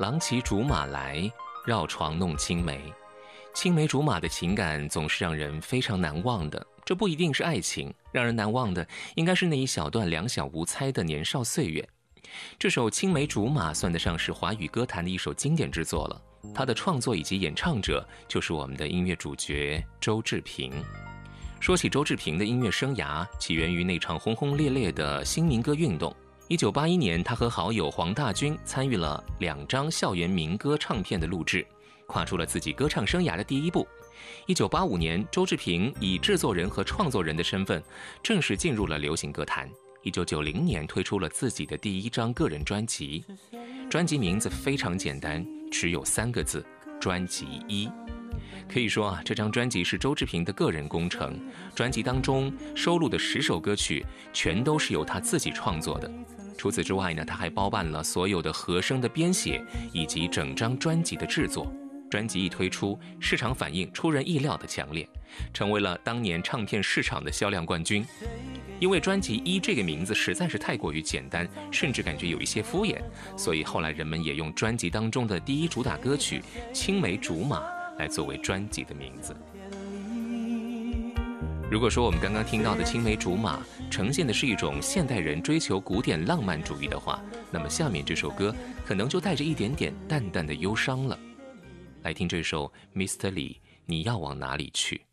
郎骑竹马来，绕床弄青梅。青梅竹马的情感总是让人非常难忘的，这不一定是爱情，让人难忘的应该是那一小段两小无猜的年少岁月。这首《青梅竹马》算得上是华语歌坛的一首经典之作了，它的创作以及演唱者就是我们的音乐主角周志平。说起周志平的音乐生涯，起源于那场轰轰烈烈的新民歌运动。1981年，他和好友黄大军参与了2张校园民歌唱片的录制，跨出了自己歌唱生涯的第一步。1985年，周志平以制作人和创作人的身份正式进入了流行歌坛。1990年推出了自己的第1张个人专辑，专辑名字非常简单，只有3个字：专辑1。可以说这张专辑是周志平的个人工程，专辑当中收录的10首歌曲全都是由他自己创作的。除此之外呢，他还包办了所有的和声的编写以及整张专辑的制作。专辑一推出，市场反应出人意料的强烈，成为了当年唱片市场的销量冠军。因为专辑1这个名字实在是太过于简单，甚至感觉有一些敷衍，所以后来人们也用专辑当中的第1主打歌曲《青梅竹马》来作为专辑的名字。如果说我们刚刚听到的《青梅竹马》呈现的是一种现代人追求古典浪漫主义的话，那么下面这首歌可能就带着一点点淡淡的忧伤了。来听这首 Mr. Lee， 你要往哪里去？